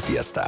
Fiesta.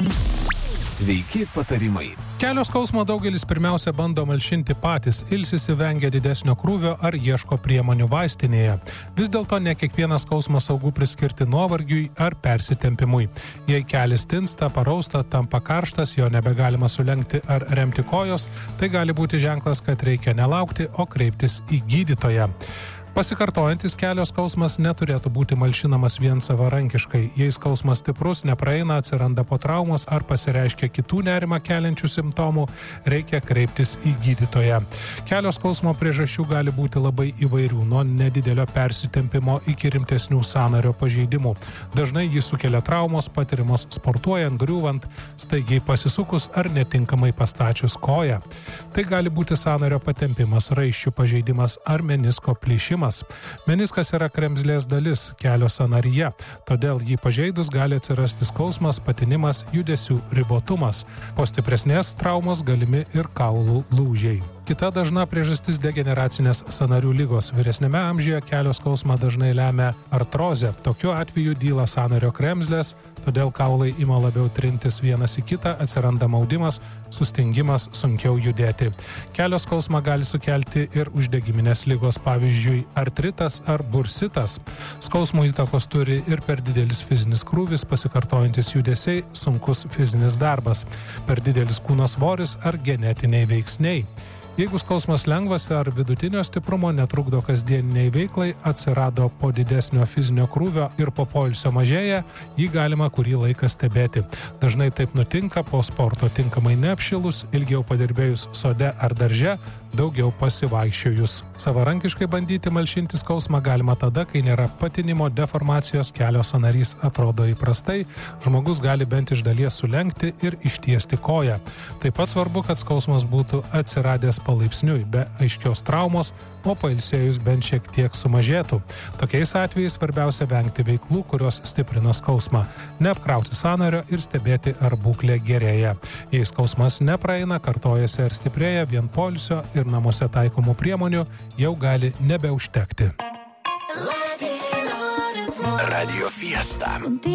Sveiki patarimai. Kelio skausmą daugelis pirmiausia bando malšinti patys, ilsisi, vengia didesnio krūvio ar ieško priemonių vaistinėje. Vis dėlto ne kiekvieną skausmą saugu priskirti nuovargiui ar persitempimui. Jei kelis tinsta, parausta, tampa karštas, jo nebegalima sulenkti ar remti kojos, tai gali būti ženklas, kad reikia nelaukti, o kreiptis į gydytoją. Pasikartojantis kelio skausmas neturėtų būti malšinamas vien savarankiškai. Jei skausmas stiprus, nepraeina, atsiranda po traumos ar pasireiškia kitų nerimą keliančių simptomų, reikia kreiptis į gydytoją. Kelio skausmo priežasčių gali būti labai įvairių, nuo nedidelio persitempimo iki rimtesnių sąnario pažeidimų. Dažnai jį sukelia traumos, patirimos sportuojant, griūvant, staigiai pasisukus ar netinkamai pastačius koją. Tai gali būti sąnario patempimas, raiščių pažeidimas ar menisko plyšimas. Meniskas yra kremzlės dalis kelio sąnaryje, todėl jį pažeidus gali atsirasti skausmas, patinimas, judesių ribotumas. Po stipresnės traumos galimi ir kaulų lūžiai. Kita dažna priežastis degeneracinės sąnarių ligos. Vyresniame amžiuje kelio skausmą dažnai lemia artrozė. Tokiu atveju dyla sąnario kremzlės, todėl kaulai ima labiau trintis vienas į kitą, atsiranda maudimas, sustingimas, sunkiau judėti. Kelio skausmą gali sukelti ir uždegiminės ligos, pavyzdžiui, artritas ar bursitas. Skausmų įtakos turi ir per didelis fizinis krūvis, pasikartojantis judesiai, sunkus fizinis darbas, per didelis kūno svoris ar genetiniai veiksniai. Jeigu skausmas lengvas ar vidutinio stiprumo, netrukdo kasdieniniai veiklai, atsirado po didesnio fizinio krūvio ir po poilsio mažėja, jį galima kurį laiką stebėti. Dažnai taip nutinka po sporto tinkamai neapšilus, ilgiau padirbėjus sode ar darže, daugiau pasivaikščiojus. Savarankiškai bandyti malšinti skausmą galima tada, kai nėra patinimo, deformacijos, kelio sąnarys atrodo įprastai, žmogus gali bent iš dalies sulenkti ir ištiesti koją. Taip pat svarbu, kad skausmas būtų atsiradęs palaipsniui, be aiškios traumos, o pailsėjus bent šiek tiek sumažėtų. Tokiais atvejais svarbiausia vengti veiklų, kurios stiprina skausmą, neapkrauti sąnario ir stebėti, ar būklė gerėja. Jei skausmas nepraeina, kartojasi ar stiprėja, vien poilsio ir namuose taikomų priemonių jau gali nebeužtekti. Radio Fiesta.